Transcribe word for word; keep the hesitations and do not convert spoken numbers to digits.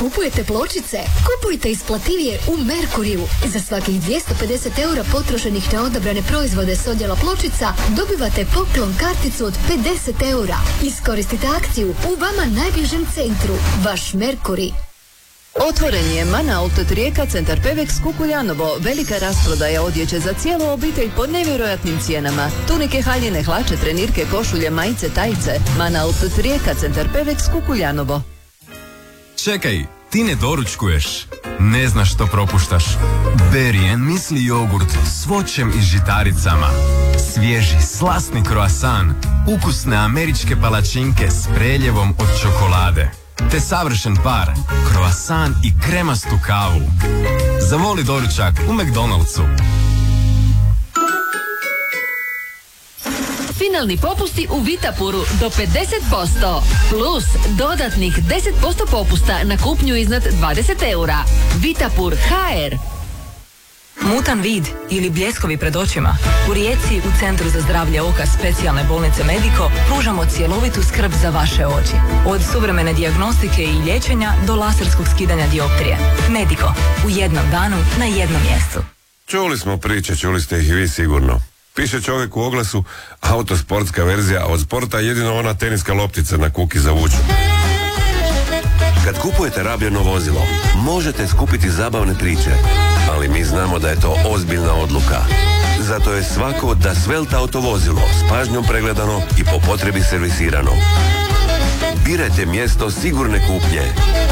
Kupujete pločice? Kupujte isplativije u Merkuriju. Za svakih dvjesto pedeset eura potrošenih na odabrane proizvode s odjela pločica dobivate poklon karticu od pedeset eura. Iskoristite akciju u vama najbližem centru. Vaš Merkuri. Otvoren je Mana Outlet Rijeka, centar Pevex Kukuljanovo. Velika rasprodaja odjeće za cijelu obitelj po nevjerojatnim cijenama. Tunike, haljine, hlače, trenirke, košulje, majice, tajice. Mana Outlet Rijeka, centar Pevex Kukuljanovo. Čekaj, ti ne doručkuješ. Ne znaš što propuštaš. Berry and Misli jogurt s voćem i žitaricama. Svježi, slasni kroasan. Ukusne američke palačinke s preljevom od čokolade. Te savršen par, kroasan i kremastu kavu. Zavoli doručak u McDonald'su. Finalni popusti u Vitapuru do pedeset posto. Plus dodatnih deset posto popusta na kupnju iznad dvadeset eura. Vitapur ha er. Mutan vid ili bljeskovi pred očima? U Rijeci u Centru za zdravlje oka Specijalne bolnice Mediko pružamo cjelovitu skrb za vaše oči. Od suvremene dijagnostike i liječenja do laserskog skidanja dioptrije. Mediko. U jednom danu na jednom mjestu. Čuli smo priče, čuli ste ih i vi sigurno. Piše čovjek u oglasu, autosportska verzija, a od sporta jedino ona teniska loptica na kuki za vuču. Kad kupujete rabljeno vozilo, možete skupiti zabavne priče, ali mi znamo da je to ozbiljna odluka. Zato je svako Da Svelte autovozilo s pažnjom pregledano i po potrebi servisirano. Birajte mjesto sigurne kupnje.